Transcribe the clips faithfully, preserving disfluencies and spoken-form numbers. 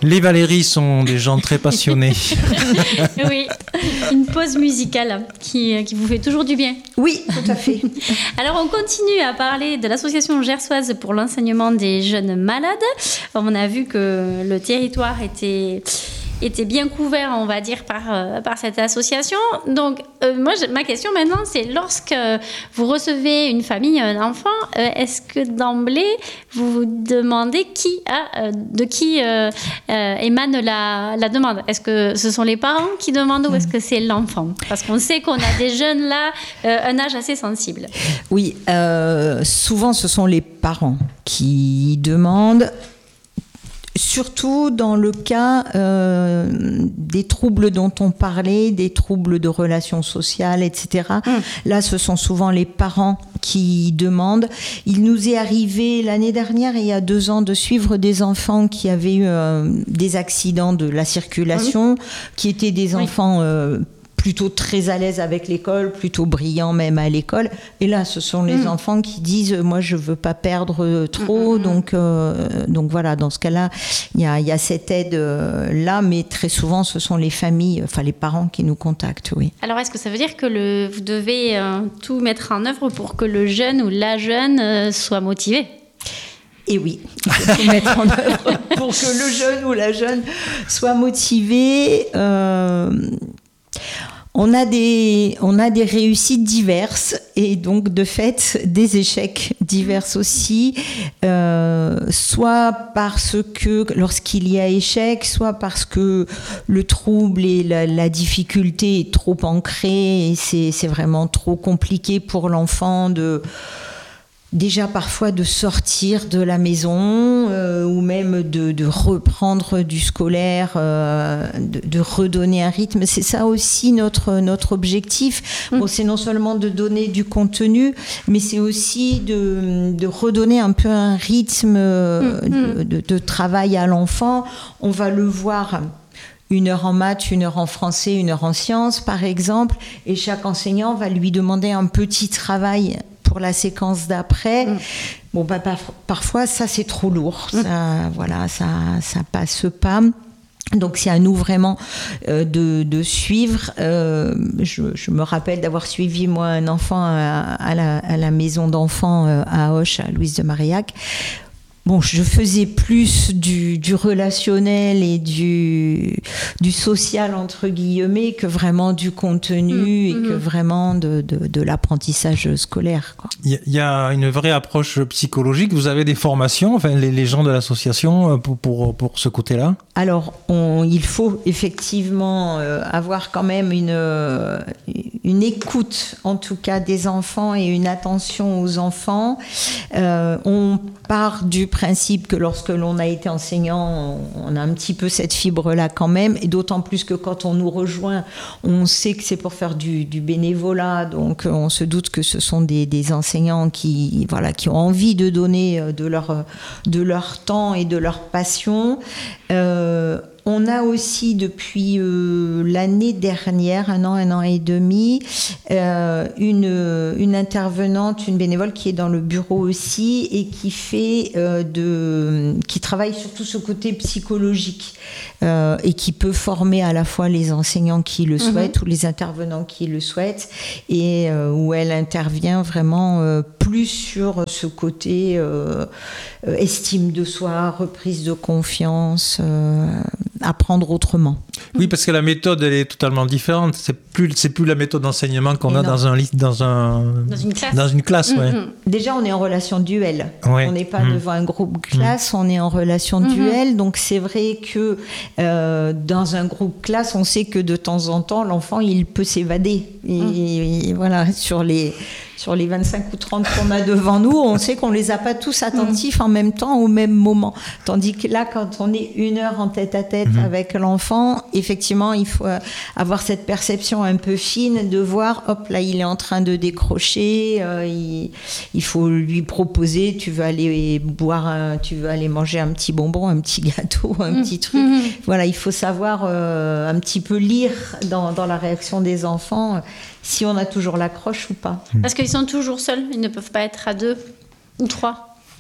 Les Valérie sont des gens très passionnés. Oui, une pause musicale qui, qui vous fait toujours du bien. Oui, tout à fait. Alors, on continue à parler de l'association gersoise pour l'enseignement des jeunes malades. On a vu que le territoire était... était bien couvert, on va dire, par, euh, par cette association. Donc, euh, moi, je, ma question maintenant, c'est lorsque vous recevez une famille, un enfant, euh, est-ce que d'emblée, vous vous demandez qui a, euh, de qui euh, euh, émane la, la demande? Est-ce que ce sont les parents qui demandent ou est-ce que c'est l'enfant? Parce qu'on sait qu'on a des jeunes là, euh, un âge assez sensible. Oui, euh, souvent, ce sont les parents qui demandent. Surtout dans le cas euh, des troubles dont on parlait, des troubles de relations sociales, et cetera. Mmh. Là, ce sont souvent les parents qui demandent. Il nous est arrivé l'année dernière, il y a deux ans, de suivre des enfants qui avaient eu euh, des accidents de la circulation, mmh. qui étaient des enfants... Euh, plutôt très à l'aise avec l'école, plutôt brillants même à l'école. Et là, ce sont les mmh. enfants qui disent « moi, je ne veux pas perdre trop mmh. ». Donc, euh, donc voilà, dans ce cas-là, il y a, y a cette aide-là, mais très souvent, ce sont les familles, enfin les parents qui nous contactent, oui. Alors, est-ce que ça veut dire que le, vous devez euh, tout mettre en œuvre pour que le jeune ou la jeune euh, soit motivé ? Et oui, il faut tout mettre en œuvre pour que le jeune ou la jeune soit motivé. Euh, On a, des, on a des réussites diverses et donc de fait des échecs divers aussi, euh, soit parce que lorsqu'il y a échec, soit parce que le trouble et la, la difficulté est trop ancrée et c'est, c'est vraiment trop compliqué pour l'enfant de... Déjà parfois de sortir de la maison euh, ou même de, de reprendre du scolaire, euh, de, de redonner un rythme. C'est ça aussi notre, notre objectif. Bon, c'est non seulement de donner du contenu, mais c'est aussi de, de redonner un peu un rythme euh, de, de, de travail à l'enfant. On va le voir... Une heure en maths, une heure en français, une heure en sciences, par exemple. Et chaque enseignant va lui demander un petit travail pour la séquence d'après. Mmh. Bon, bah, par, parfois, ça, c'est trop lourd. Mmh. Ça, voilà, ça, ça passe pas. Donc, c'est à nous vraiment euh, de, de suivre. Euh, je, je me rappelle d'avoir suivi, moi, un enfant à, à, la, à la maison d'enfants euh, à Auch, à Louise de Marillac. Bon, je faisais plus du, du relationnel et du, du social, entre guillemets, que vraiment du contenu mmh, et mmh. que vraiment de, de, de l'apprentissage scolaire, quoi. Il y a une vraie approche psychologique. Vous avez des formations, enfin, les, les gens de l'association, pour, pour, pour ce côté-là? Alors, on, il faut effectivement euh, avoir quand même une, euh, une écoute, en tout cas, des enfants et une attention aux enfants. Euh, on part du principe que lorsque l'on a été enseignant, on a un petit peu cette fibre-là quand même, et d'autant plus que quand on nous rejoint, on sait que c'est pour faire du, du bénévolat, donc on se doute que ce sont des, des enseignants qui, voilà, qui ont envie de donner de leur, de leur temps et de leur passion. Euh, On a aussi depuis euh, l'année dernière, un an, un an et demi, euh, une, une intervenante, une bénévole qui est dans le bureau aussi et qui fait euh, de, qui travaille surtout ce côté psychologique euh, et qui peut former à la fois les enseignants qui le souhaitent mmh. ou les intervenants qui le souhaitent et euh, où elle intervient vraiment euh, plus sur ce côté euh, euh, estime de soi, reprise de confiance. Euh, apprendre autrement. Oui, parce que la méthode, elle est totalement différente. C'est plus, c'est plus la méthode d'enseignement qu'on Et a dans, un, dans, un, dans une classe. Dans une classe, ouais. Mm-hmm. Déjà, on est en relation duel. Ouais. On n'est pas mm. devant un groupe classe, mm. on est en relation mm-hmm. duel. Donc, c'est vrai que euh, dans un groupe classe, on sait que de temps en temps, l'enfant, il peut s'évader. Et, mm. et voilà, sur les... Sur les vingt-cinq ou trente qu'on a devant nous, on sait qu'on ne les a pas tous attentifs en même temps, au même moment. Tandis que là, quand on est une heure en tête-à-tête mmh. avec l'enfant, effectivement, il faut avoir cette perception un peu fine de voir, hop, là, il est en train de décrocher, euh, il, il faut lui proposer, tu veux aller boire, un, tu veux aller manger un petit bonbon, un petit gâteau, un mmh. petit truc. Mmh. Voilà, il faut savoir euh, un petit peu lire dans, dans la réaction des enfants si on a toujours l'accroche ou pas. Parce qu'ils sont toujours seuls, ils ne peuvent pas être à deux ou trois.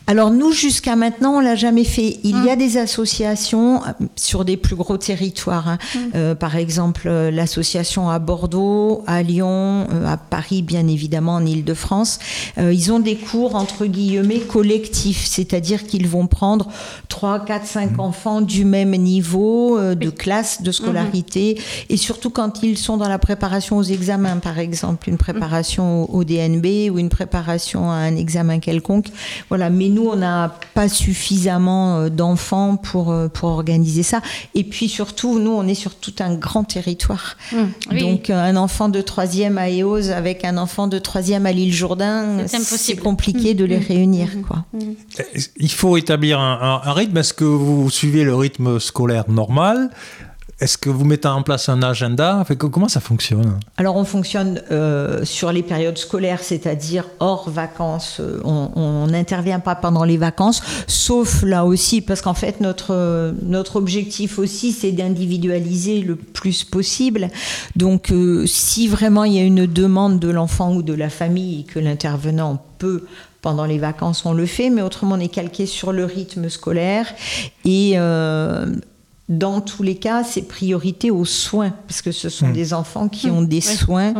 Alors nous, jusqu'à maintenant, on l'a jamais fait. Il Mmh. y a des associations sur des plus gros territoires. Hein. Mmh. Euh, par exemple, l'association à Bordeaux, à Lyon, euh, à Paris, bien évidemment, en Île-de-France. Euh, ils ont des cours, entre guillemets, collectifs. C'est-à-dire qu'ils vont prendre trois, quatre, cinq mmh. enfants du même niveau euh, de classe, de scolarité. Mmh. Et surtout quand ils sont dans la préparation aux examens, par exemple, une préparation mmh. au D N B ou une préparation à un examen quelconque. Voilà. Mais nous, on n'a pas suffisamment d'enfants pour, pour organiser ça. Et puis surtout, nous, on est sur tout un grand territoire. Mmh, oui. Donc, un enfant de troisième à Eauze avec un enfant de troisième à l'île Jourdain, c'est, c'est compliqué mmh, de les mmh, réunir. Mmh, quoi. Mmh. Il faut établir un, un, un rythme. Est-ce que vous suivez le rythme scolaire normal ? Est-ce que vous mettez en place un agenda ? Enfin, comment ça fonctionne ? Alors, on fonctionne euh, sur les périodes scolaires, c'est-à-dire hors vacances. On n'intervient pas pendant les vacances, sauf là aussi, parce qu'en fait, notre, notre objectif aussi, c'est d'individualiser le plus possible. Donc, euh, si vraiment il y a une demande de l'enfant ou de la famille et que l'intervenant peut... Pendant les vacances, on le fait, mais autrement, on est calqué sur le rythme scolaire. Et euh, dans tous les cas, c'est priorité aux soins, parce que ce sont mmh. des enfants qui mmh. ont des ouais. soins,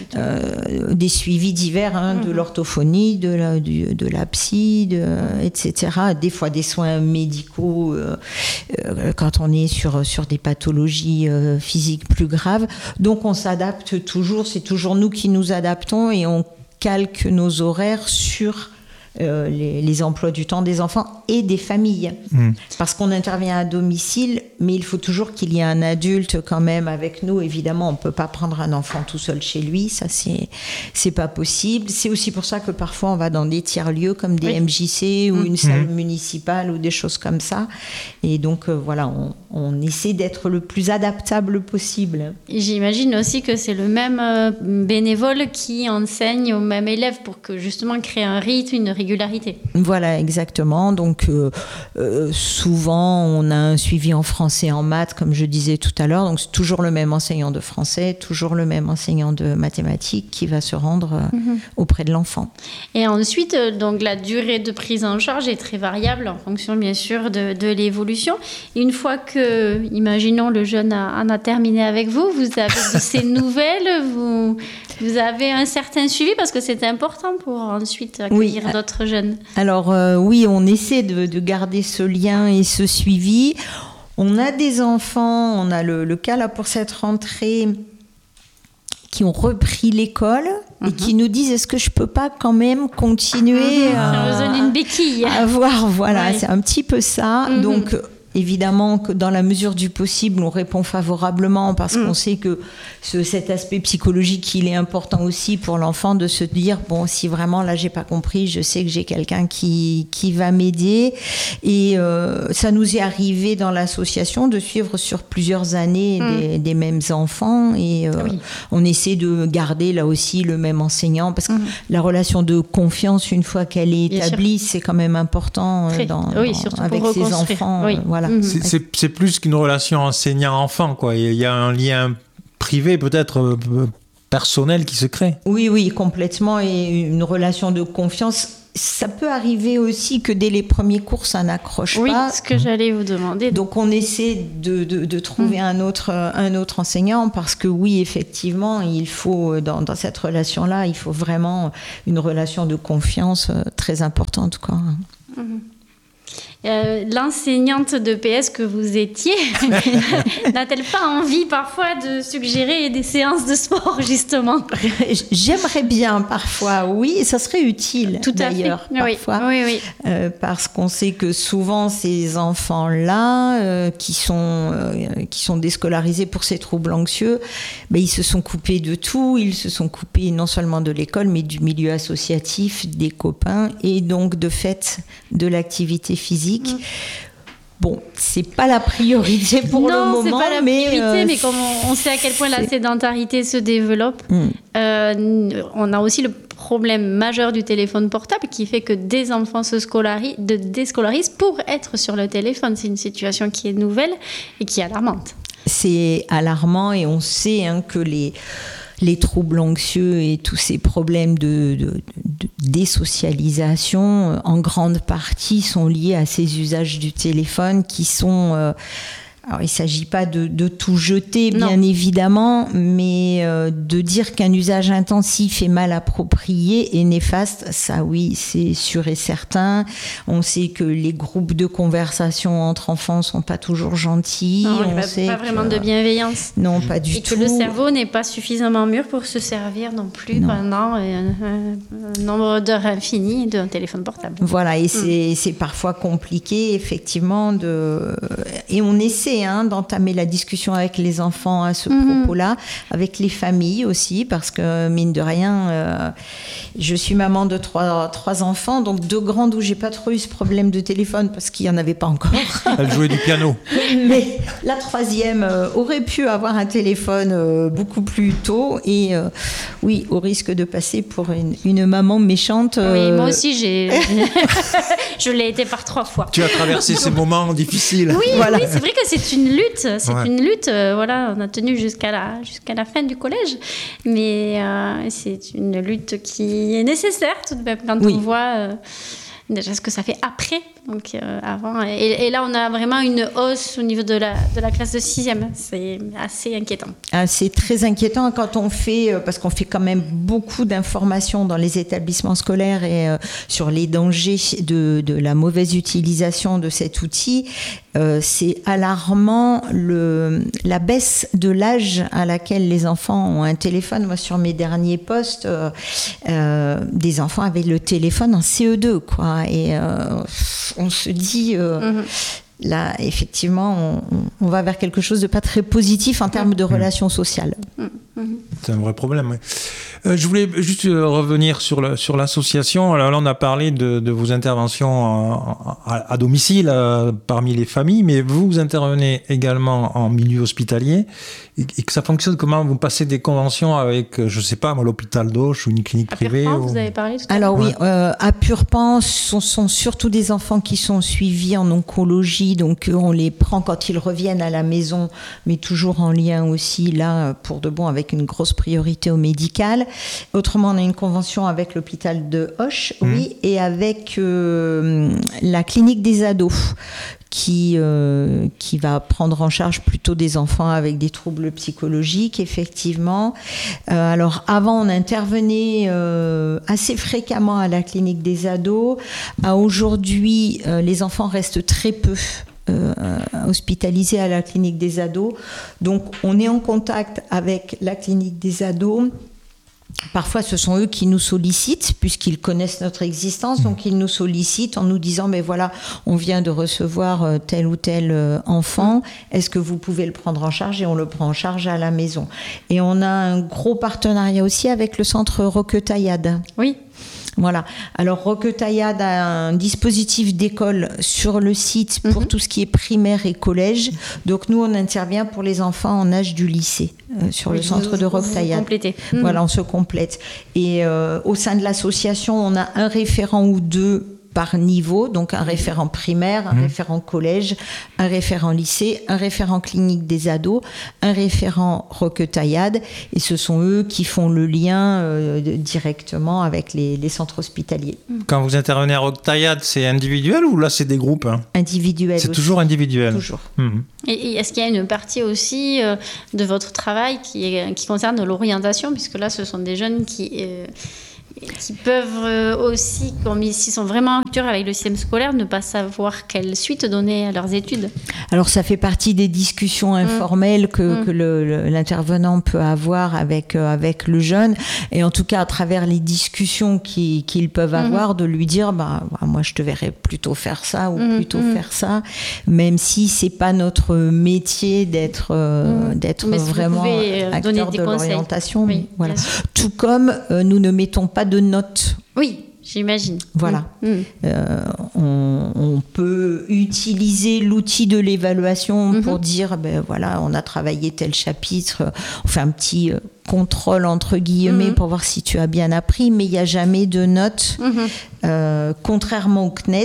euh, des suivis divers, hein, mmh. de l'orthophonie, de la, du, de la psy, de, et cetera. Des fois, des soins médicaux euh, euh, quand on est sur, sur des pathologies euh, physiques plus graves. Donc, on s'adapte toujours. C'est toujours nous qui nous adaptons et on calque nos horaires sur euh, les, les emplois du temps des enfants et des familles. Mmh. Parce qu'on intervient à domicile, mais il faut toujours qu'il y ait un adulte quand même avec nous. Évidemment, on ne peut pas prendre un enfant tout seul chez lui, ça c'est, c'est pas possible. C'est aussi pour ça que parfois on va dans des tiers-lieux comme des oui. M J C ou mmh. une salle mmh. municipale ou des choses comme ça. Et donc euh, voilà, on, on essaie d'être le plus adaptable possible. Et j'imagine aussi que c'est le même euh, bénévole qui enseigne aux mêmes élèves pour que justement créer un rythme, une régularité. Voilà, exactement. Donc euh, euh, souvent on a un suivi en français, en maths, comme je disais tout à l'heure. Donc c'est toujours le même enseignant de français, toujours le même enseignant de mathématiques qui va se rendre euh, mm-hmm. auprès de l'enfant. Et ensuite, donc la durée de prise en charge est très variable en fonction bien sûr de, de l'évolution. Une fois que, imaginons, le jeune a, en a terminé avec vous, vous avez de ces nouvelles, vous, vous avez un certain suivi parce que c'est important pour ensuite accueillir oui. d'autres jeunes. Alors euh, oui, on essaie de, de garder ce lien et ce suivi. On a des enfants, on a le, le cas là pour cette rentrée qui ont repris l'école et mm-hmm. qui nous disent est-ce que je peux pas quand même continuer mm-hmm. à, à, une béquille. à voir, voilà, ouais. c'est un petit peu ça. Mm-hmm. Donc évidemment que dans la mesure du possible, on répond favorablement parce mmh. qu'on sait que ce, cet aspect psychologique, il est important aussi pour l'enfant de se dire, bon, si vraiment là, j'ai pas compris, je sais que j'ai quelqu'un qui, qui va m'aider. Et euh, ça nous est arrivé dans l'association de suivre sur plusieurs années mmh. des, des mêmes enfants et euh, oui. on essaie de garder là aussi le même enseignant parce que mmh. la relation de confiance, une fois qu'elle est établie, c'est quand même important euh, dans, oui, dans, avec ses enfants. Oui. Euh, voilà. Mmh. C'est, c'est, c'est plus qu'une relation enseignant-enfant, quoi. Il y a un lien privé, peut-être euh, personnel, qui se crée. Oui, oui, complètement. Et une relation de confiance. Ça peut arriver aussi que dès les premiers cours, ça n'accroche oui, pas. Oui, ce que j'allais vous demander. Donc, on essaie de, de, de trouver mmh. un, autre, un autre enseignant parce que oui, effectivement, il faut, dans, dans cette relation-là, il faut vraiment une relation de confiance très importante, quoi. Mmh. Euh, l'enseignante de P S que vous étiez n'a-t-elle pas envie parfois de suggérer des séances de sport justement ? J'aimerais bien parfois, oui, ça serait utile. Tout d'ailleurs à fait. parfois, oui, oui, oui. Euh, parce qu'on sait que souvent ces enfants-là euh, qui sont euh, qui sont déscolarisés pour ces troubles anxieux, ben, ils se sont coupés de tout, ils se sont coupés non seulement de l'école mais du milieu associatif, des copains et donc de fait de l'activité physique. Mmh. Bon, c'est pas la priorité pour non, le moment, c'est pas la mais priorité, euh, mais comme on, on sait à quel point c'est... la sédentarité se développe, mmh. euh, on a aussi le problème majeur du téléphone portable qui fait que des enfants se scolarisent, de déscolarisent pour être sur le téléphone. C'est une situation qui est nouvelle et qui est alarmante. C'est alarmant et on sait hein, que les les troubles anxieux et tous ces problèmes de, de, de désocialisation, en grande partie, sont liés à ces usages du téléphone qui sont... Euh, alors, il ne s'agit pas de, de tout jeter, bien non. évidemment, mais euh, de dire qu'un usage intensif est mal approprié et néfaste, ça oui, c'est sûr et certain. On sait que les groupes de conversation entre enfants ne sont pas toujours gentils. Non, on pas, sait pas que, vraiment de bienveillance. Non, pas du et tout. Et que le cerveau n'est pas suffisamment mûr pour se servir non plus non. pendant un, un nombre d'heures infinies d'un téléphone portable. Voilà, et c'est, mmh. c'est parfois compliqué, effectivement, de... et on essaie Hein, d'entamer la discussion avec les enfants à ce mmh. propos-là, avec les familles aussi, parce que mine de rien, euh, je suis maman de trois, trois enfants, donc deux grandes où j'ai pas trop eu ce problème de téléphone parce qu'il y en avait pas encore. Elle jouait du piano. Mais la troisième euh, aurait pu avoir un téléphone euh, beaucoup plus tôt et euh, oui, au risque de passer pour une, une maman méchante. Euh... Oui, moi aussi j'ai, je l'ai été par trois fois. Tu as traversé ces moments difficiles. Oui, voilà. Oui, c'est vrai que c'est une lutte, c'est ouais. une lutte. Euh, voilà, on a tenu jusqu'à la jusqu'à la fin du collège, mais euh, c'est une lutte qui est nécessaire tout de même quand oui. on voit euh, déjà ce que ça fait après. Donc euh, avant et, et là on a vraiment une hausse au niveau de la de la classe de sixième. C'est assez inquiétant. Ah, c'est très inquiétant quand on fait parce qu'on fait quand même beaucoup d'informations dans les établissements scolaires et euh, sur les dangers de de la mauvaise utilisation de cet outil. Euh, c'est alarmant le la baisse de l'âge à laquelle les enfants ont un téléphone. Moi sur mes derniers posts, euh, euh, des enfants avaient le téléphone en C E deux quoi et euh, on se dit, euh, mmh. là, effectivement, on, on va vers quelque chose de pas très positif en termes de relations sociales. Mmh. C'est un vrai problème, oui. Euh, je voulais juste revenir sur, le, sur l'association. Alors là, on a parlé de, de vos interventions à, à, à domicile, à, parmi les familles, mais vous, vous intervenez également en milieu hospitalier. Et, et que ça fonctionne comment? Vous passez des conventions avec, je ne sais pas, l'hôpital d'Auch ou une clinique à privée Purpan, ou... vous avez parlé tout à Alors l'heure. oui, euh, à Purpan, ce sont, sont surtout des enfants qui sont suivis en oncologie, donc on les prend quand ils reviennent à la maison, mais toujours en lien aussi, là, pour de bon, avec une grosse priorité au médical. Autrement, on a une convention avec l'hôpital de Auch, mmh. oui, et avec euh, la clinique des ados, qui, euh, qui va prendre en charge plutôt des enfants avec des troubles psychologiques, effectivement. Euh, alors, avant, on intervenait euh, assez fréquemment à la clinique des ados. À aujourd'hui, euh, les enfants restent très peu Euh, hospitalisés à la clinique des ados. Donc, on est en contact avec la clinique des ados. Parfois, ce sont eux qui nous sollicitent, puisqu'ils connaissent notre existence. Donc, ils nous sollicitent en nous disant, mais voilà, on vient de recevoir tel ou tel enfant. Est-ce que vous pouvez le prendre en charge? Et on le prend en charge à la maison. Et on a un gros partenariat aussi avec le centre Roquetaillade. Oui. Voilà. Alors, Roquetaillade a un dispositif d'école sur le site pour mmh. tout ce qui est primaire et collège. Donc, nous, on intervient pour les enfants en âge du lycée euh, sur oui, le centre de Roquetaillade. Mmh. Voilà, on se complète. Et euh, au sein de l'association, on a un référent ou deux par niveau, donc un référent primaire, un mmh. référent collège, un référent lycée, un référent clinique des ados, un référent Roquetaillade, et ce sont eux qui font le lien euh, directement avec les, les centres hospitaliers. Quand vous intervenez à Roquetaillade, c'est individuel ou là c'est des groupes hein? Individuel. C'est aussi. Toujours individuel. Toujours. Mmh. Et, et est-ce qu'il y a une partie aussi euh, de votre travail qui, est, qui concerne l'orientation, puisque là ce sont des jeunes qui... Euh, qui peuvent aussi, comme ils sont vraiment acteurs avec le système scolaire, ne pas savoir quelle suite donner à leurs études. Alors ça fait partie des discussions informelles que, mmh. que le, le, l'intervenant peut avoir avec, euh, avec le jeune, et en tout cas à travers les discussions qui, qu'ils peuvent avoir, mmh. de lui dire bah, bah, moi je te verrais plutôt faire ça ou mmh. plutôt mmh. faire ça, même si c'est pas notre métier d'être, euh, mmh. d'être vraiment acteur de conseils. L'orientation. Oui, voilà. Tout comme euh, nous ne mettons pas de notes. Oui, j'imagine. Voilà. Mmh. Euh, on, on peut utiliser l'outil de l'évaluation mmh. pour dire, ben voilà, on a travaillé tel chapitre, on fait un petit euh, contrôle entre guillemets mmh. pour voir si tu as bien appris, mais il n'y a jamais de notes. Mmh. Euh, contrairement au C N E D,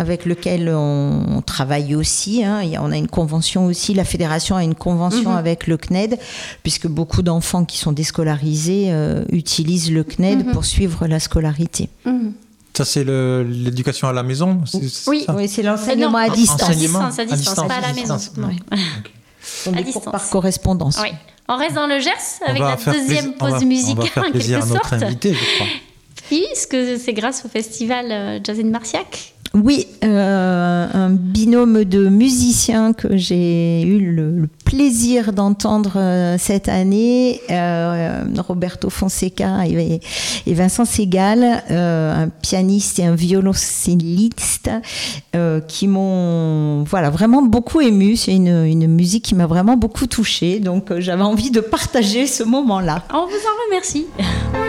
avec lequel on, on travaille aussi. Hein. Il y a, on a une convention aussi, la fédération a une convention mmh. avec le C N E D, puisque beaucoup d'enfants qui sont déscolarisés euh, utilisent le C N E D mmh. pour suivre la scolarité. Mmh. Ça, c'est le, l'éducation à la maison c'est, c'est Oui, ça oui, c'est l'enseignement à distance. À distance, à distance, à distance pas à la maison. Ouais. Okay. Ce sont des cours par correspondance. Oui. On reste dans le Gers avec la deuxième plaisir, pause musicale on va faire en quelque à notre sorte. Invité, je crois. Puisque c'est grâce au festival Jazz in Marciac. Oui, euh, un binôme de musiciens que j'ai eu le, le plaisir d'entendre euh, cette année, euh, Roberto Fonseca et, et Vincent Segal, euh, un pianiste et un violoncelliste euh, qui m'ont voilà, vraiment beaucoup ému. C'est une, une musique qui m'a vraiment beaucoup touchée, donc euh, j'avais envie de partager ce moment-là. On vous en remercie.